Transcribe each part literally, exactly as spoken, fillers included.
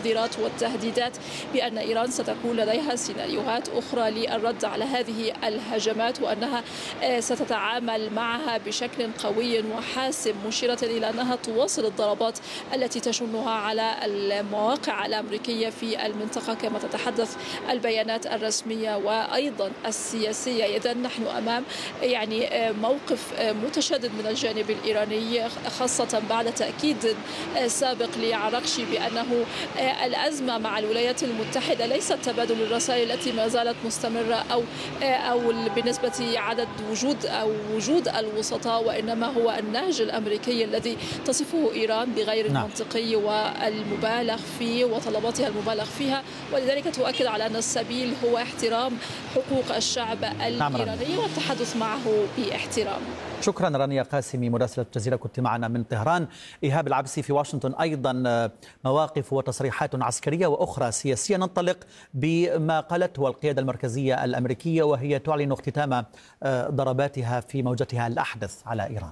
التحذيرات والتهديدات بأن إيران ستكون لديها سيناريوهات أخرى للرد على هذه الهجمات، وأنها ستتعامل معها بشكل قوي وحاسم، مشيرة إلى أنها تواصل الضربات التي تشنها على المواقع الأمريكية في المنطقة كما تتحدث البيانات الرسمية وأيضا السياسية. إذن نحن أمام يعني موقف متشدد من الجانب الإيراني، خاصة بعد تأكيد سابق لعراقشي بأنه الأزمة مع الولايات المتحدة ليست تبادل الرسائل التي ما زالت مستمرة أو أو بالنسبة عدد وجود أو وجود الوسطاء، وإنما هو النهج الأمريكي الذي تصفه إيران بغير نعم. المنطقي والمبالغ فيه وطلباتها المبالغ فيها، ولذلك تؤكد على أن السبيل هو احترام حقوق الشعب الإيراني والتحدث معه باحترام. شكرا رانيا قاسمي مراسلة الجزيرة، كنت معنا من طهران. إيهاب العبسي في واشنطن، أيضا مواقف وتصريحات عسكرية وأخرى سياسية. ننطلق بما قالته القيادة المركزية الأمريكية وهي تعلن اختتام ضرباتها في موجتها الأحدث على إيران.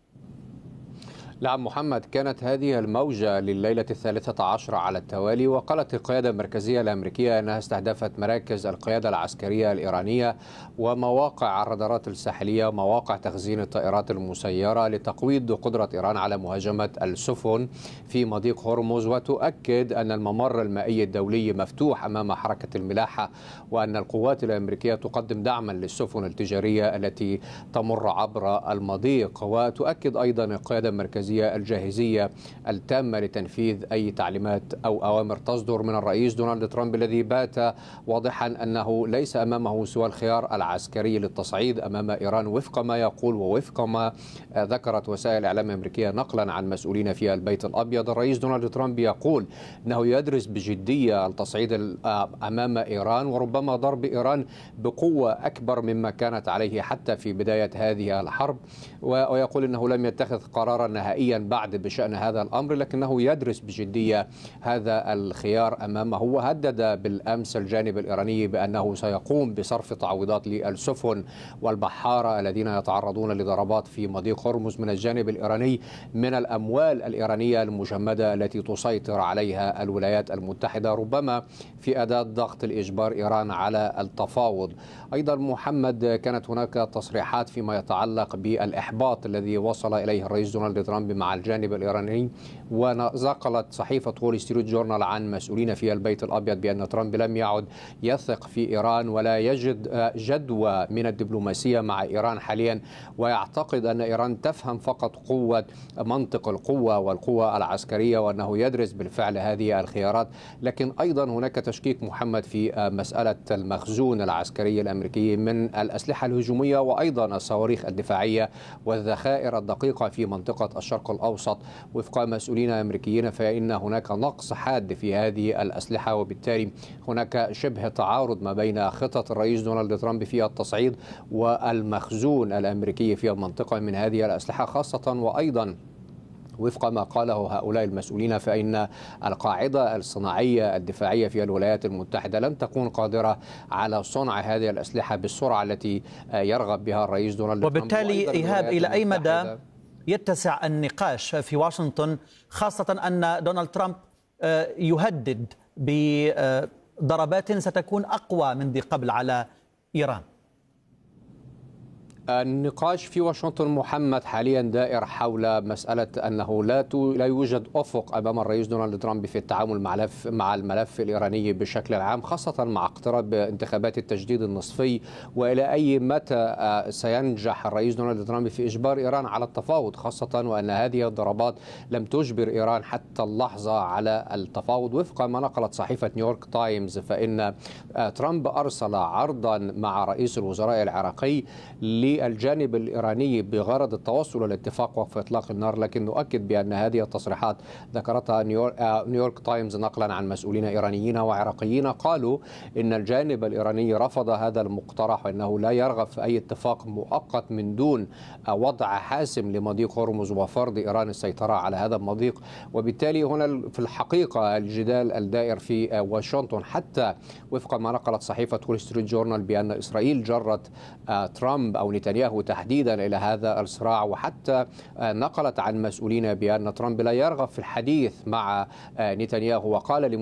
نعم محمد، كانت هذه الموجة لليلة الثالثة عشر على التوالي، وقالت القيادة المركزية الأمريكية أنها استهدفت مراكز القيادة العسكرية الإيرانية ومواقع الرادارات الساحلية ومواقع تخزين الطائرات المسيرة لتقويض قدرة إيران على مهاجمة السفن في مضيق هرمز، وتؤكد أن الممر المائي الدولي مفتوح أمام حركة الملاحة، وأن القوات الأمريكية تقدم دعما للسفن التجارية التي تمر عبر المضيق. وتؤكد أيضا القيادة المركزية الجاهزية التامة لتنفيذ أي تعليمات أو أوامر تصدر من الرئيس دونالد ترامب، الذي بات واضحا أنه ليس أمامه سوى الخيار العسكري للتصعيد أمام إيران وفق ما يقول ووفق ما ذكرت وسائل الإعلام الأمريكية نقلا عن مسؤولين في البيت الأبيض. الرئيس دونالد ترامب يقول أنه يدرس بجدية التصعيد أمام إيران وربما ضرب إيران بقوة أكبر مما كانت عليه حتى في بداية هذه الحرب، ويقول أنه لم يتخذ قرارا نهائيا بعد بشأن هذا الأمر، لكنه يدرس بجدية هذا الخيار أمامه. وهدد بالأمس الجانب الإيراني بأنه سيقوم بصرف تعويضات للسفن والبحارة الذين يتعرضون لضربات في مضيق هرمز من الجانب الإيراني من الأموال الإيرانية المجمدة التي تسيطر عليها الولايات المتحدة، ربما في أداة ضغط الإجبار إيران على التفاوض. أيضا محمد، كانت هناك تصريحات فيما يتعلق بالإحباط الذي وصل إليه الرئيس دونالد ترامب مع الجانب الإيراني، ونقلت صحيفة وول ستريت جورنال عن مسؤولين في البيت الأبيض بأن ترامب لم يعد يثق في إيران ولا يجد جدوى من الدبلوماسية مع إيران حاليا، ويعتقد أن إيران تفهم فقط قوة منطق القوة والقوة العسكرية، وأنه يدرس بالفعل هذه الخيارات. لكن أيضا هناك تشكيك محمد في مسألة المخزون العسكري الأمريكي من الأسلحة الهجومية وأيضا الصواريخ الدفاعية والذخائر الدقيقة في منطقة الشرق الأوسط. وفق مسؤولين أمريكيين فإن هناك نقص حاد في هذه الأسلحة، وبالتالي هناك شبه تعارض ما بين خطط الرئيس دونالد ترامب في التصعيد والمخزون الأمريكي في المنطقة من هذه الأسلحة، خاصة وأيضا وفق ما قاله هؤلاء المسؤولين فإن القاعدة الصناعية الدفاعية في الولايات المتحدة لن تكون قادرة على صنع هذه الأسلحة بالسرعة التي يرغب بها الرئيس دونالد ترامب. وبالتالي إيهاب، إلى أي مدى يتسع النقاش في واشنطن، خاصة أن دونالد ترامب يهدد بضربات ستكون أقوى من ذي قبل على إيران؟ النقاش في واشنطن محمد حاليا دائر حول مسألة أنه لا لا يوجد أفق أمام الرئيس دونالد ترامب في التعامل مع مع الملف الإيراني بشكل عام، خاصة مع اقتراب انتخابات التجديد النصفي، وإلى أي متى سينجح الرئيس دونالد ترامب في إجبار إيران على التفاوض، خاصة وأن هذه الضربات لم تجبر إيران حتى اللحظة على التفاوض. وفق ما نقلت صحيفة نيويورك تايمز فإن ترامب أرسل عرضا مع رئيس الوزراء العراقي الجانب الإيراني بغرض التوصل لاتفاق وقف إطلاق النار، لكن نؤكد بأن هذه التصريحات ذكرتها نيويورك تايمز نقلا عن مسؤولين إيرانيين وعراقيين قالوا إن الجانب الإيراني رفض هذا المقترح وأنه لا يرغب في أي اتفاق مؤقت من دون وضع حاسم لمضيق هرمز وفرض إيران السيطرة على هذا المضيق. وبالتالي هنا في الحقيقة الجدال الدائر في واشنطن، حتى وفق ما نقلت صحيفة وول ستريت جورنال بأن إسرائيل جرت ترامب أو نتنياهو تحديدا إلى هذا الصراع، وحتى نقلت عن مسؤولين بأن ترامب لا يرغب في الحديث مع نتنياهو، وقال